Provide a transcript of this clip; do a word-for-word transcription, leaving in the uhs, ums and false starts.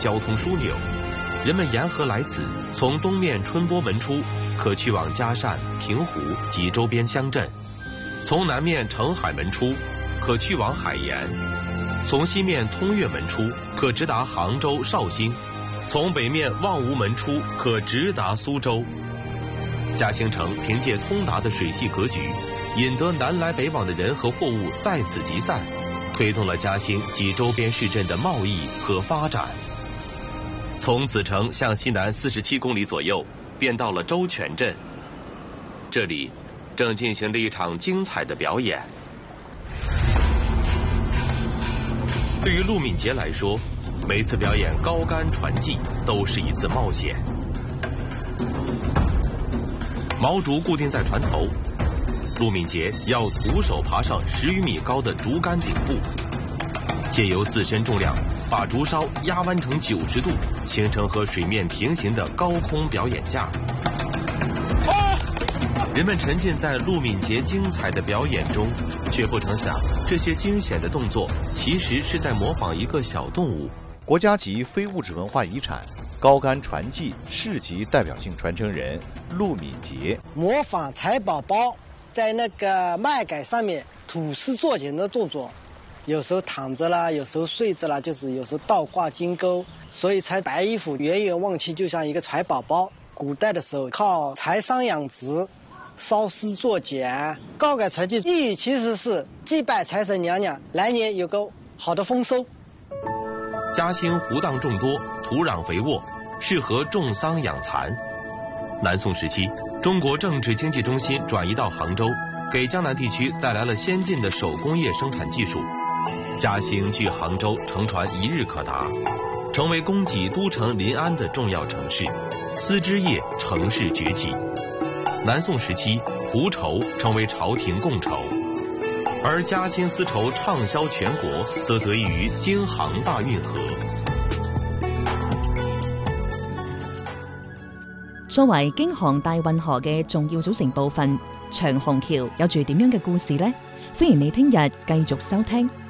交通枢纽。人们沿河来此，从东面春波门出，可去往嘉善、平湖及周边乡镇；从南面澄海门出，可去往海盐；从西面通岳门出，可直达杭州、绍兴；从北面望吴门出，可直达苏州。嘉兴城凭借通达的水系格局，引得南来北往的人和货物在此集散，推动了嘉兴及周边市镇的贸易和发展。从子城向西南四十七公里左右，便到了周全镇，这里正进行着一场精彩的表演。对于陆敏杰来说，每次表演高杆传技都是一次冒险。毛竹固定在船头，陆敏杰要徒手爬上十余米高的竹竿顶部，借由自身重量把竹梢压弯成九十度，形成和水面平行的高空表演架。人们沉浸在陆敏杰精彩的表演中，却不曾想，这些惊险的动作其实是在模仿一个小动物。 国家级非物质文化遗产高杆传技市级代表性传承人陆敏杰， 模仿财宝宝在那个麦秆上面吐丝作茧的动作，有时候躺着啦，有时候睡着啦，就是有时候倒挂金钩，所以才白衣服远远望去就像一个财宝宝。古代的时候靠财商养殖，烧丝作茧，高杆传技意义其实是祭拜财神娘娘，来年有个好的丰收。 嘉兴湖荡众多，土壤肥沃，适合种桑养蚕。南宋时期，中国政治经济中心转移到杭州，给江南地区带来了先进的手工业生产技术。嘉兴距杭州乘船一日可达，成为供给都城临安的重要城市，丝织业乘势崛起。南宋时期，湖绸成为朝廷贡绸，而嘉兴丝绸畅销全国，则得益于京杭大运河。 作為京杭大運河嘅重要組成部分，長虹橋有住點樣嘅故事呢？歡迎你聽日繼續收聽。